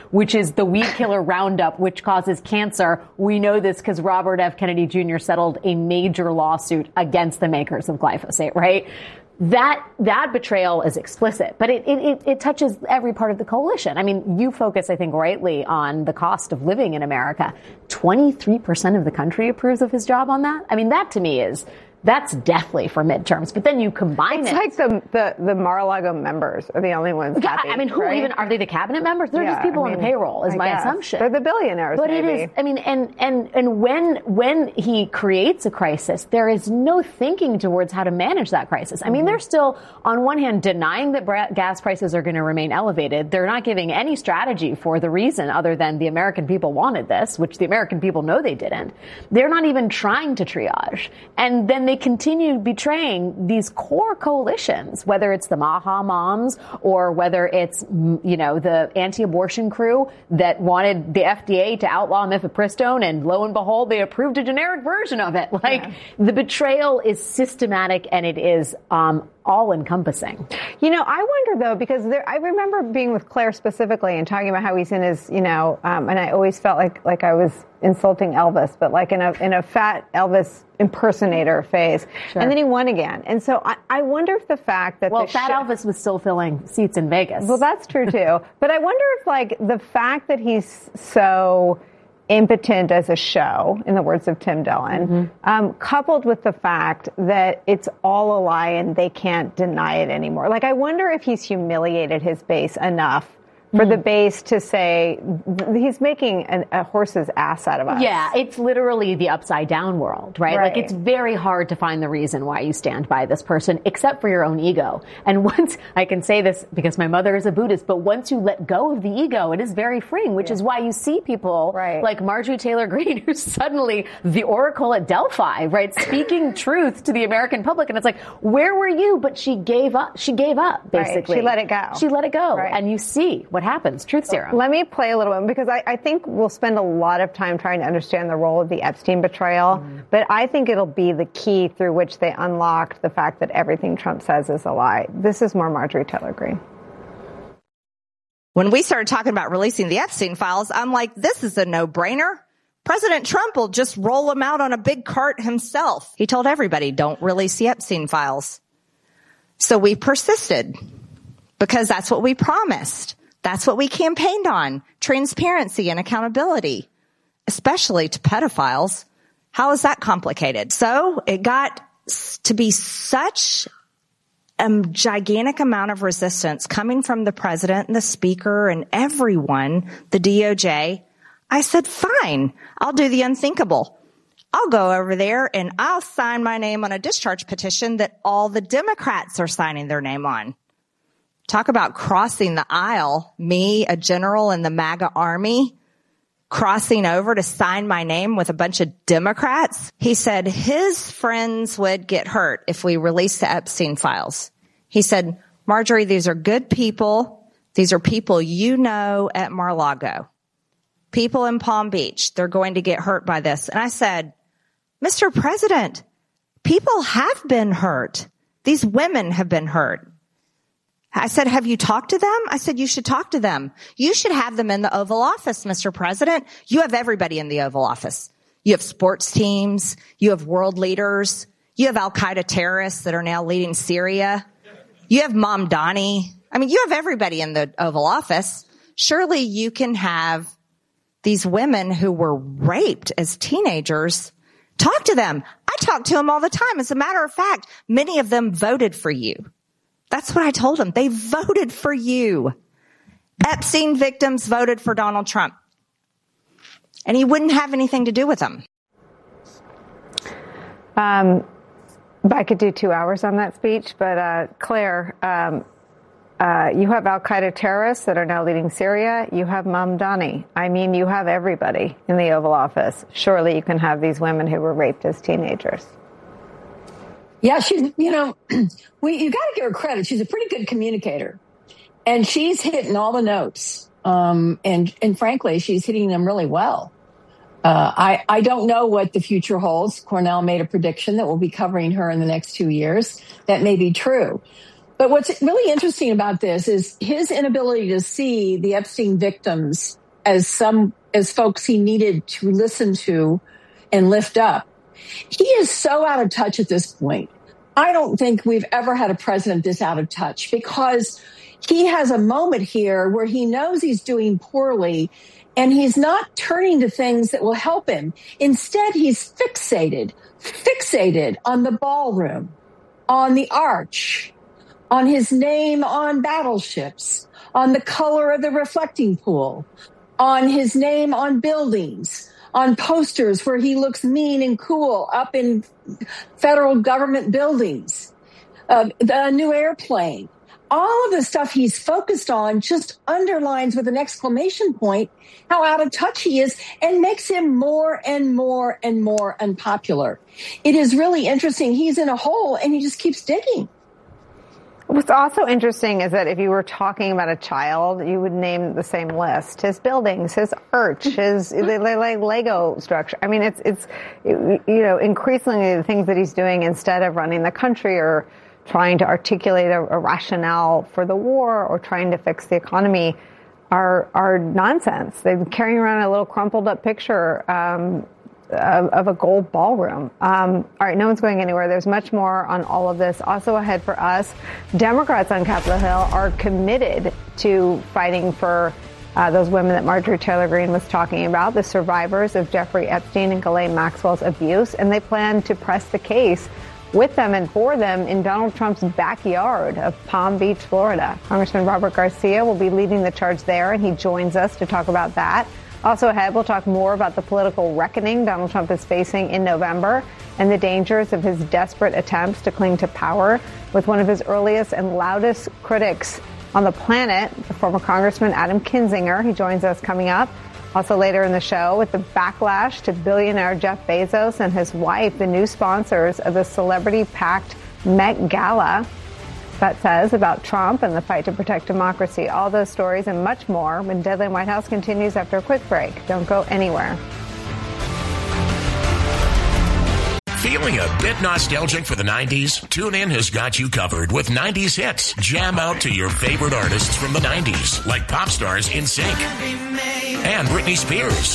is the weed killer Roundup, which causes cancer. We know this because Robert F. Kennedy Junior settled a major lawsuit against the makers of glyphosate, right? That that betrayal is explicit, but it, it, it touches every part of the coalition. I mean, you focus, I think, rightly on the cost of living in America. twenty-three percent of the country approves of his job on that. I mean, that to me is, that's deathly for midterms. But then you combine it's it. It's like the, the, the Mar-a-Lago members are the only ones yeah, happy, I mean, who right? even, are they the cabinet members? They're yeah, just people I mean, on the payroll, is I my guess. assumption. They're the billionaires, But maybe. it is, I mean, and, and, and when, when he creates a crisis, there is no thinking towards how to manage that crisis. I mean, mm-hmm. they're still, on one hand, denying that bra- gas prices are going to remain elevated. They're not giving any strategy for the reason other than the American people wanted this, which the American people know they didn't. They're not even trying to triage. And then they continue betraying these core coalitions, whether it's the Maha Moms or whether it's, you know, the anti-abortion crew that wanted the F D A to outlaw mifepristone, and lo and behold, they approved a generic version of it. Like, yeah. the betrayal is systematic and it is um, all-encompassing. You know, I wonder, though, because there, I remember being with Claire specifically and talking about how he's in his, you know, um, and I always felt like like I was insulting Elvis, but like in a in a fat Elvis impersonator phase. Sure. And then he won again. And so I, I wonder if the fact that well, the fat sh- Elvis was still filling seats in Vegas. Well, that's true too. But I wonder if like the fact that he's so impotent as a show, in the words of Tim Dillon, mm-hmm. um, coupled with the fact that it's all a lie and they can't deny it anymore. Like, I wonder if he's humiliated his base enough for the base to say he's making an, a horse's ass out of us. Yeah, it's literally the upside down world, right? right? Like, it's very hard to find the reason why you stand by this person, except for your own ego. And once, I can say this because my mother is a Buddhist, but once you let go of the ego, it is very freeing, which yeah. is why you see people right. like Marjorie Taylor Greene, who's suddenly the oracle at Delphi, right? Speaking truth to the American public. And it's like, where were you? But she gave up. She gave up, basically. Right. She let it go. She let it go. Right. And you see what happens. Truth serum. Let me play a little bit, because I, I think we'll spend a lot of time trying to understand the role of the Epstein betrayal, mm. but I think it'll be the key through which they unlocked the fact that everything Trump says is a lie. This is more Marjorie Taylor Greene. When we started talking about releasing the Epstein files, I'm like, this is a no-brainer. President Trump will just roll them out on a big cart himself. He told everybody, don't release the Epstein files. So we persisted, because that's what we promised. That's what we campaigned on, transparency and accountability, especially to pedophiles. How is that complicated? So it got to be such a gigantic amount of resistance coming from the president and the speaker and everyone, the D O J. I said, fine, I'll do the unthinkable. I'll go over there and I'll sign my name on a discharge petition that all the Democrats are signing their name on. Talk about crossing the aisle. Me, a general in the MAGA army, crossing over to sign my name with a bunch of Democrats. He said his friends would get hurt if we released the Epstein files. He said, Marjorie, these are good people. These are people you know at Mar-a-Lago. People in Palm Beach. They're going to get hurt by this. And I said, Mister President, people have been hurt. These women have been hurt. I said, have you talked to them? I said, you should talk to them. You should have them in the Oval Office, Mister President. You have everybody in the Oval Office. You have sports teams. You have world leaders. You have al-Qaeda terrorists that are now leading Syria. You have Mamdani. I mean, you have everybody in the Oval Office. Surely you can have these women who were raped as teenagers. Talk to them. I talk to them all the time. As a matter of fact, many of them voted for you. That's what I told them. They voted for you. Epstein victims voted for Donald Trump. And he wouldn't have anything to do with them. Um, I could do two hours on that speech, but uh, Claire, um, uh, you have al-Qaeda terrorists that are now leading Syria. You have Mamdani. I mean, you have everybody in the Oval Office. Surely you can have these women who were raped as teenagers. Yeah, she's, you know, we, you got to give her credit. She's a pretty good communicator, and she's hitting all the notes. Um, and, and frankly, she's hitting them really well. Uh, I, I don't know what the future holds. Cornell made a prediction that we'll be covering her in the next two years. That may be true. But what's really interesting about this is his inability to see the Epstein victims as some, as folks he needed to listen to and lift up. He is so out of touch at this point. I don't think we've ever had a president this out of touch, because he has a moment here where he knows he's doing poorly and he's not turning to things that will help him. Instead, he's fixated, fixated on the ballroom, on the arch, on his name on battleships, on the color of the reflecting pool, on his name on buildings, on posters where he looks mean and cool up in federal government buildings, uh, the new airplane. All of the stuff he's focused on just underlines with an exclamation point how out of touch he is and makes him more and more and more unpopular. It is really interesting. He's in a hole and he just keeps digging. What's also interesting is that if you were talking about a child, you would name the same list: his buildings, his arch, his like Lego structure. I mean, it's it's you know increasingly the things that he's doing instead of running the country or trying to articulate a, a rationale for the war or trying to fix the economy are are nonsense. They're carrying around a little crumpled up picture Um, Of, of a gold ballroom. Um, all right, no one's going anywhere. There's much more on all of this. Also ahead for us, Democrats on Capitol Hill are committed to fighting for uh, those women that Marjorie Taylor Greene was talking about, the survivors of Jeffrey Epstein and Ghislaine Maxwell's abuse, and they plan to press the case with them and for them in Donald Trump's backyard of Palm Beach, Florida. Congressman Robert Garcia will be leading the charge there, and he joins us to talk about that. Also ahead, we'll talk more about the political reckoning Donald Trump is facing in November and the dangers of his desperate attempts to cling to power with one of his earliest and loudest critics on the planet, the former Congressman Adam Kinzinger. He joins us coming up. Also later in the show, with the backlash to billionaire Jeff Bezos and his wife, the new sponsors of the celebrity-packed Met Gala. That says about Trump and the fight to protect democracy. All those stories and much more when Deadline White House continues after a quick break. Don't go anywhere. Feeling a bit nostalgic for the nineties? TuneIn has got you covered with nineties hits. Jam out to your favorite artists from the nineties, like pop stars NSYNC and Britney Spears,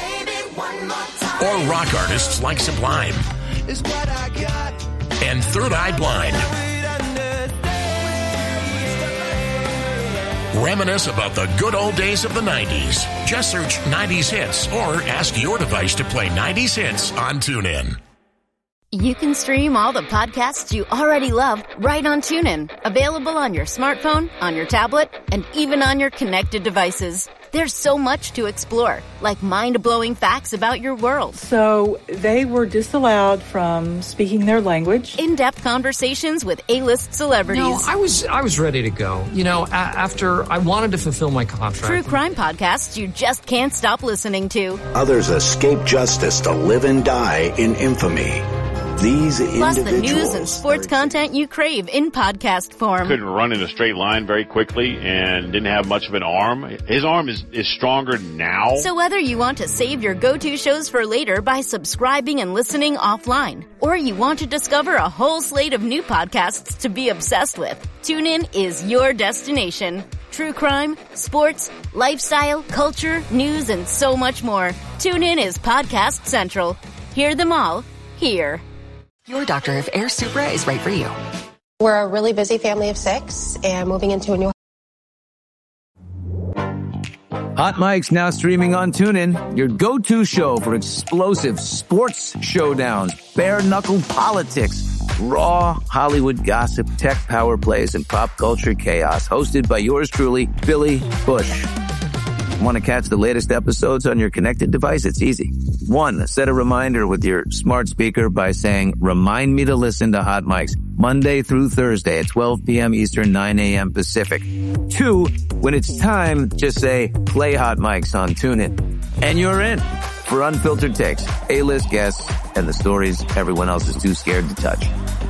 or rock artists like Sublime and Third Eye Blind. Reminisce about the good old days of the nineties. Just search nineties hits or ask your device to play nineties hits on TuneIn. You can stream all the podcasts you already love right on TuneIn. Available on your smartphone, on your tablet, and even on your connected devices. There's so much to explore, like mind-blowing facts about your world. So they were disallowed from speaking their language. In-depth conversations with A-list celebrities. No, I was I was ready to go. You know, a- after I wanted to fulfill my contract. True crime podcasts you just can't stop listening to. Others escape justice to live and die in infamy. These Plus individuals. the news and sports content you crave in podcast form. Couldn't run in a straight line very quickly and didn't have much of an arm. His arm is, is stronger now. So whether you want to save your go-to shows for later by subscribing and listening offline, or you want to discover a whole slate of new podcasts to be obsessed with, TuneIn is your destination. True crime, sports, lifestyle, culture, news, and so much more. TuneIn is Podcast Central. Hear them all here. Your doctor if Air Supra is right for you. We're a really busy family of six and moving into a new. Hot Mic's now streaming on TuneIn, your go-to show for explosive sports showdowns, bare-knuckle politics, raw Hollywood gossip, tech power plays, and pop culture chaos. Hosted by yours truly, Billy Bush. Want to catch the latest episodes on your connected device? It's easy. One, set a reminder with your smart speaker by saying, remind me to listen to Hot Mics Monday through Thursday at twelve p.m. Eastern, nine a.m. Pacific. Two, when it's time, just say, play Hot Mics on TuneIn. And you're in for unfiltered takes, A-list guests, and the stories everyone else is too scared to touch.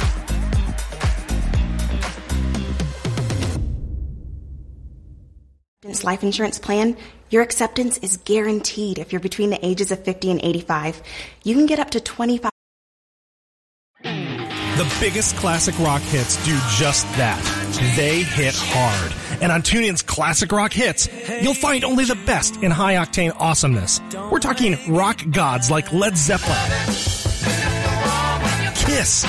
Life insurance plan, your acceptance is guaranteed if you're between the ages of fifty and eighty-five. You can get up to twenty-five. The biggest classic rock hits do just that. They hit hard. And on TuneIn's Classic Rock Hits, you'll find only the best in high-octane awesomeness. We're talking rock gods like Led Zeppelin, Kiss,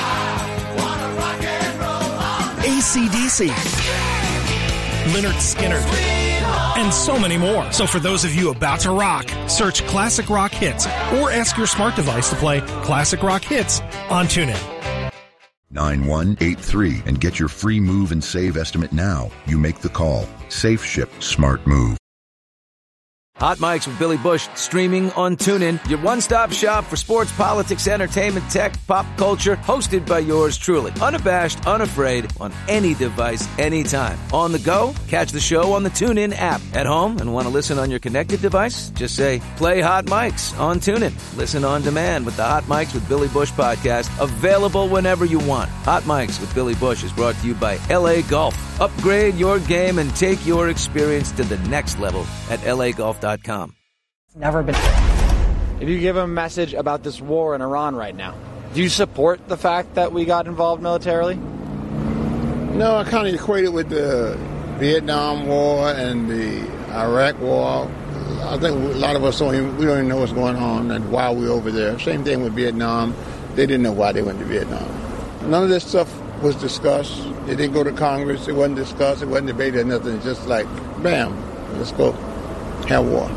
A C D C, Lynyrd Skynyrd, and so many more. So for those of you about to rock, search Classic Rock Hits or ask your smart device to play Classic Rock Hits on TuneIn. nine one eight three and get your free move and save estimate now. You make the call. Safe Ship Smart Move. Hot Mics with Billy Bush, streaming on TuneIn, your one-stop shop for sports, politics, entertainment, tech, pop culture, hosted by yours truly. Unabashed, unafraid, on any device, anytime. On the go, catch the show on the TuneIn app. At home and want to listen on your connected device? Just say, play Hot Mics on TuneIn. Listen on demand with the Hot Mics with Billy Bush podcast, available whenever you want. Hot Mics with Billy Bush is brought to you by L A Golf. Upgrade your game and take your experience to the next level at L A golf dot com. Never been. If you give a message about this war in Iran right now, do you support the fact that we got involved militarily? No, I kind of equate it with the Vietnam War and the Iraq War. I think a lot of us don't even, we don't even know what's going on and why we're over there. Same thing with Vietnam. They didn't know why they went to Vietnam. None of this stuff was discussed. It didn't go to Congress. It wasn't discussed. It wasn't debated or nothing. It's just like, bam, let's go have war.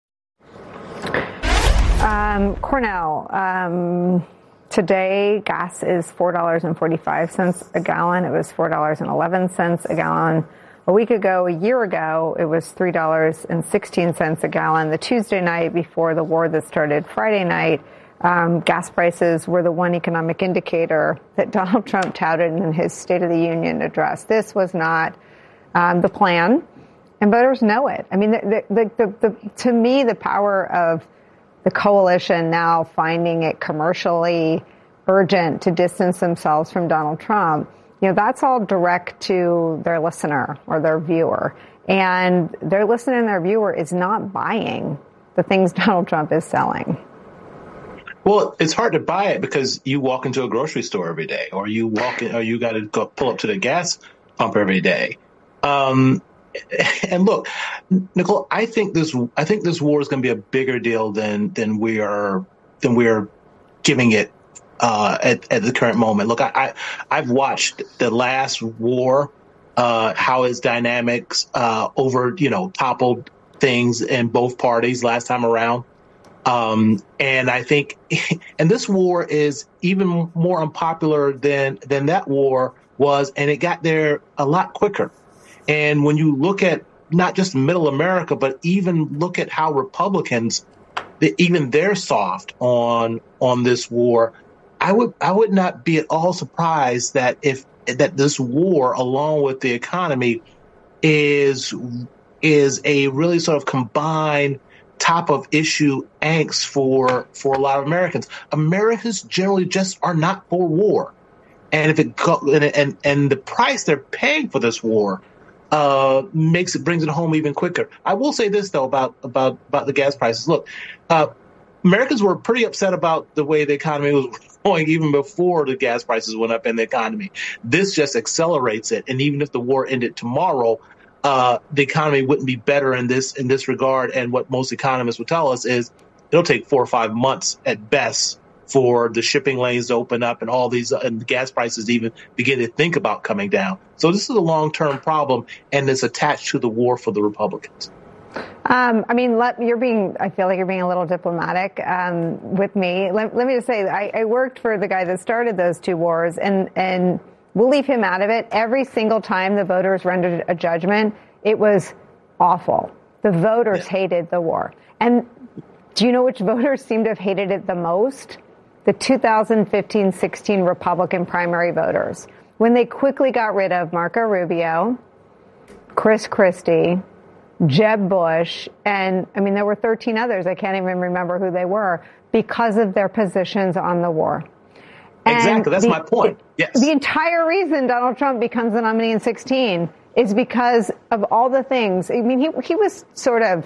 Um, Cornell, um, today gas is four dollars and forty-five cents a gallon. It was four dollars and eleven cents a gallon. A week ago, a year ago, it was three dollars and sixteen cents a gallon. The Tuesday night before the war that started Friday night, um, gas prices were the one economic indicator that Donald Trump touted in his State of the Union address. This was not um, the plan, and voters know it. I mean, the, the, the, the, to me, the power of the coalition now finding it commercially urgent to distance themselves from Donald Trump, you know, that's all direct to their listener or their viewer. And their listener and their viewer is not buying the things Donald Trump is selling. Well, it's hard to buy it because you walk into a grocery store every day, or you walk in, or you got to go pull up to the gas pump every day. Um, and look, Nicole, I think this, I think this war is going to be a bigger deal than than we are than we are giving it uh, at at the current moment. Look, I, I I've watched the last war, uh, how its dynamics uh, over you know toppled things in both parties last time around. Um, and I think, and this war is even more unpopular than, than that war was, and it got there a lot quicker. And when you look at not just middle America, but even look at how Republicans, even they're soft on, on this war, I would, I would not be at all surprised that if, that this war, along with the economy, is, is a really sort of combined top of issue angst for for a lot of Americans. Americans generally just are not for war, and if it go, and, and and the price they're paying for this war uh, makes it brings it home even quicker. I will say this though about about about the gas prices. Look, uh, Americans were pretty upset about the way the economy was going even before the gas prices went up in the economy. This just accelerates it, and even if the war ended tomorrow, Uh, the economy wouldn't be better in this in this regard. And what most economists would tell us is it'll take four or five months at best for the shipping lanes to open up and all these uh, and the gas prices to even begin to think about coming down. So this is a long-term problem, and it's attached to the war for the Republicans. Um, I mean, let, you're being, I feel like you're being a little diplomatic um, with me. Let, let me just say, I, I worked for the guy that started those two wars, and and we'll leave him out of it. Every single time the voters rendered a judgment, it was awful. The voters hated the war. And do you know which voters seem to have hated it the most? The two thousand fifteen sixteen Republican primary voters. When they quickly got rid of Marco Rubio, Chris Christie, Jeb Bush, and, I mean, there were thirteen others. I can't even remember who they were, because of their positions on the war. Exactly. That's the, my point. Yes. The entire reason Donald Trump becomes the nominee in sixteen is because of all the things. I mean, he he was sort of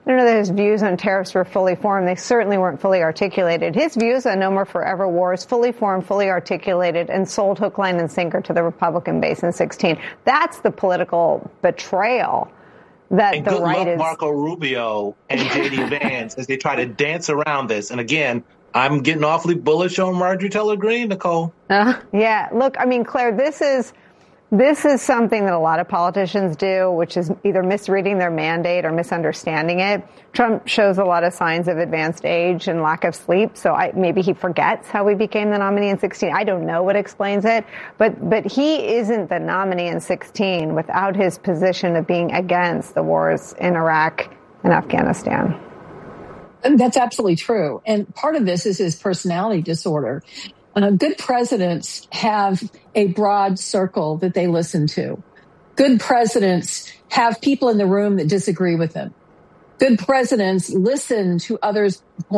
I don't know that his views on tariffs were fully formed. They certainly weren't fully articulated. His views on No More Forever wars, fully formed, fully articulated, and sold hook, line, and sinker to the Republican base in sixteen. That's the political betrayal that and the good right luck is. Marco Rubio and J D Vance as they try to dance around this. And again, I'm getting awfully bullish on Marjorie Taylor Greene, Nicole. Uh, yeah, look, I mean, Claire, this is this is something that a lot of politicians do, which is either misreading their mandate or misunderstanding it. Trump shows a lot of signs of advanced age and lack of sleep, so I, maybe he forgets how he became the nominee in sixteen. I don't know what explains it, but but he isn't the nominee in sixteen without his position of being against the wars in Iraq and Afghanistan. That's absolutely true. And part of this is his personality disorder. Uh, good presidents have a broad circle that they listen to. Good presidents have people in the room that disagree with them. Good presidents listen to others'